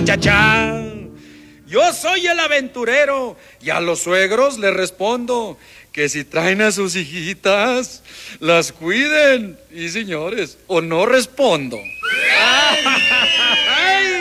Chachá. Yo soy el aventurero y a los suegros les respondo que si traen a sus hijitas, las cuiden. Y señores, o no respondo. ¡Ay!